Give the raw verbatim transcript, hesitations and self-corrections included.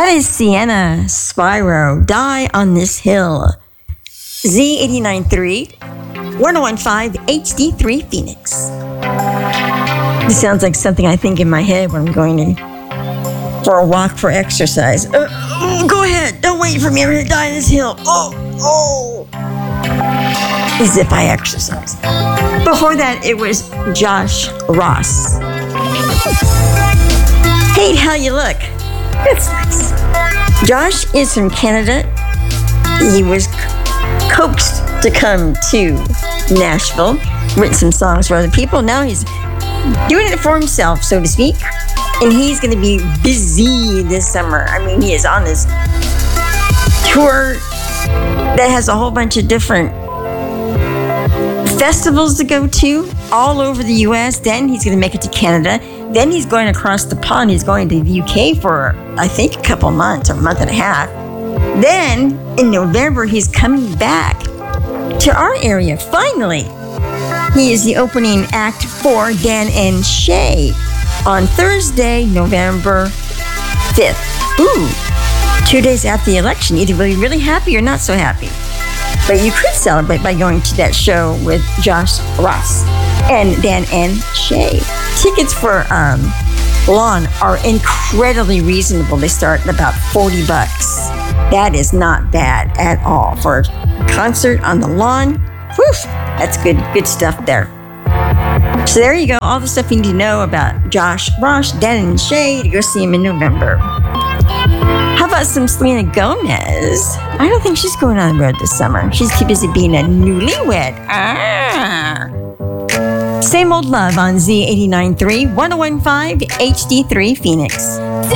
That is Sienna Spyro, Die on This Hill. Z eighty-nine point three, one oh one point five H D three Phoenix. This sounds like something I think in my head when I'm going to, for a walk for exercise. Uh, oh, go ahead, don't wait for me, I'm going to die on this hill. Oh, oh. As if I exercise. Before that, it was Josh Ross. Hate How You Look. That's nice. Josh is from Canada. He was coaxed to come to Nashville, written some songs for other people. Now he's doing it for himself, so to speak. And he's going to be busy this summer. I mean, he is on this tour that has a whole bunch of different festivals to go to all over the U S. Then he's going to make it to Canada. Then he's going across the pond. He's going to the U K for, I think, a couple months or a month and a half. Then in November, he's coming back to our area. Finally, he is the opening act for Dan and Shay on Thursday, November fifth. Ooh, two days after the election. Either will be really happy or not so happy. But you could celebrate by going to that show with Josh Ross and Dan and Shay. Tickets for um, Lawn are incredibly reasonable. They start at about forty bucks. That is not bad at all for a concert on the lawn. Whew, that's good, good stuff there. So there you go, all the stuff you need to know about Josh Ross, Dan and Shay to go see him in November. How about some Selena Gomez? I don't think she's going on the road this summer. She's too busy being a newlywed. Ah. Same Old Love on Z eighty-nine point three, one oh one point five H D three Phoenix.